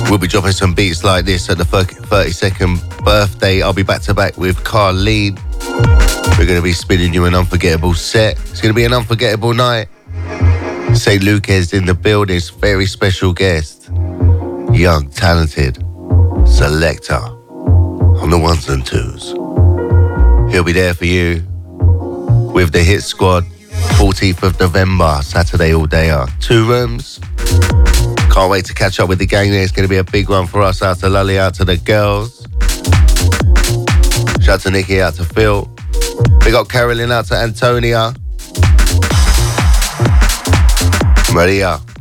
We'll be dropping some beats like this at the 32nd birthday. I'll be back to back with Carleen. We're going to be spinning you an unforgettable set. It's going to be an unforgettable night. St. Lucas in the building. Very special guest. Young, talented Selector on the ones and twos. He'll be there for you with the Hit Squad. 14th of November, Saturday all day. 2 rooms. Can't wait to catch up with the gang there. It's going to be a big one for us. Out to Lully, out to the girls. Shout out to Nikki, out to Phil. Big up Carolyn, out to Antonia. Maria.